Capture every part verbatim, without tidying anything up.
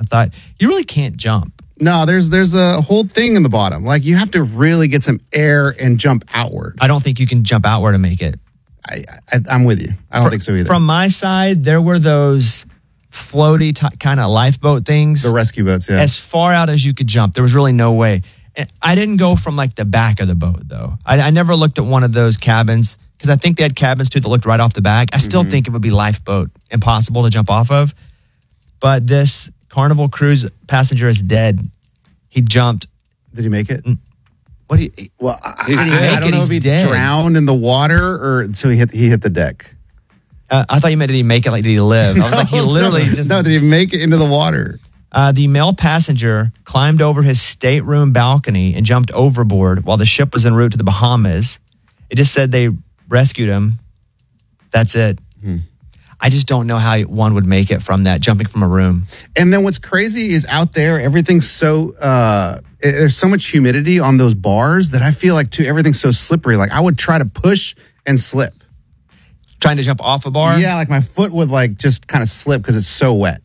thought, you really can't jump. No, there's there's a whole thing in the bottom. Like, you have to really get some air and jump outward. I don't think you can jump outward to make it. I, I, I'm with you. I don't For, think so either. From my side, there were those floaty t- kind of lifeboat things. The rescue boats, yeah. As far out as you could jump. There was really no way. And I didn't go from like the back of the boat, though. I, I never looked at one of those cabins because I think they had cabins, too, that looked right off the back. I still mm-hmm. think it would be lifeboat, impossible to jump off of. But this Carnival Cruise passenger is dead. He jumped. Did he make it? What? Do you, well, I, He's I, dead. I don't know He's if he dead. drowned in the water or so he hit he hit the deck. Uh, I thought you meant did he make it? Like did he live? I was like he literally no, just no. Did he make it into the water? Uh, the male passenger climbed over his stateroom balcony and jumped overboard while the ship was en route to the Bahamas. It just said they rescued him. That's it. Hmm. I just don't know how one would make it from that, jumping from a room. And then what's crazy is out there, everything's so, uh, there's so much humidity on those bars that I feel like, too, everything's so slippery. Like, I would try to push and slip. Trying to jump off a bar? Yeah, like my foot would, like, just kind of slip because it's so wet.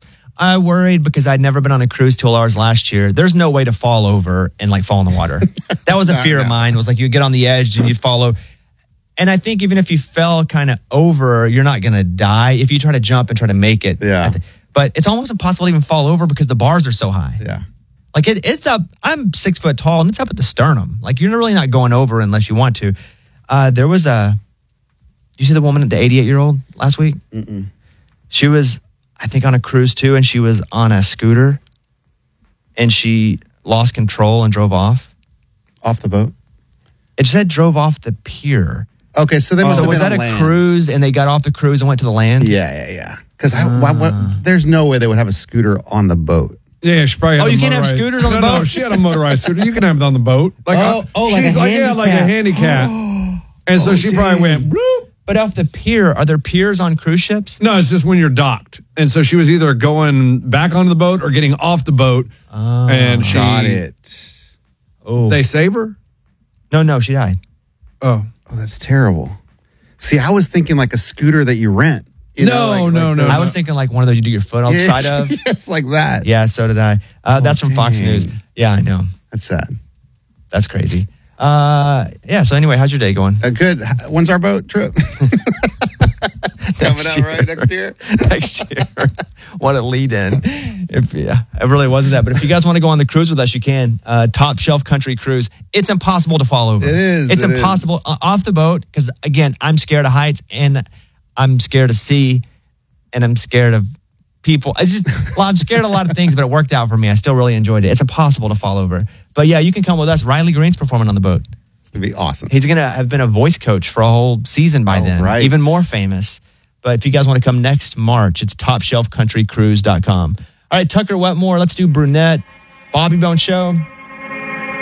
I worried because I'd never been on a cruise till ours last year. There's no way to fall over and, like, fall in the water. That was a fear no, no. of mine. It was like you get on the edge and you follow. And I think even if you fell kind of over, you're not going to die if you try to jump and try to make it. Yeah. But it's almost impossible to even fall over because the bars are so high. Yeah. Like it, it's up, I'm six foot tall and it's up at the sternum. Like you're really not going over unless you want to. Uh, there was a, you see the woman, the eighty-eight year old last week? Mm-mm. She was, I think on a cruise too. And she was on a scooter and she lost control and drove off. Off the boat? It said drove off the pier. Okay, so they must oh, have so was been that on a land. cruise and they got off the cruise and went to the land? Yeah, yeah, yeah. Because uh. there's no way they would have a scooter on the boat. Yeah, she probably had Oh, a you can't have motorized- scooters on the no, boat? No, she had a motorized scooter. You can have it on the boat. Like, Oh, uh, oh, like she's a like, yeah, like a handicap. And so Oh, she dang. probably went, bloop. But off the pier, are there piers on cruise ships? No, it's just when you're docked. And so she was either going back onto the boat or getting off the boat. Oh, and she, got it. Oh, They save her? no, no, she died. Oh. Oh, that's terrible. See, I was thinking like a scooter that you rent. You No, know, like, no, like no. those- I was thinking like one of those you do your foot on the side of. It's like that. Yeah, so did I. Uh, Oh, that's from Fox dang. News. Yeah, I know. That's sad. That's crazy. Uh, yeah, so anyway, how's your day going? Uh, good. When's our boat trip? It's coming out right next year. Next year. What a lead in. If yeah, it really wasn't that. But if you guys want to go on the cruise with us, you can. Uh, Top Shelf Country Cruise. It's impossible to fall over. It is, It's it impossible is. Uh, off the boat because again, I'm scared of heights and I'm scared of sea and I'm scared of people. It's just well, I'm scared of a lot of things, but it worked out for me. I still really enjoyed it. It's impossible to fall over. But yeah, you can come with us. Riley Green's performing on the boat. It's going to be awesome. He's going to have been a voice coach for a whole season by Oh, then. right. Even more famous. But if you guys want to come next March, it's top shelf country cruise dot com. All right, Tucker Wetmore, let's do Brunette. Bobby Bone Show.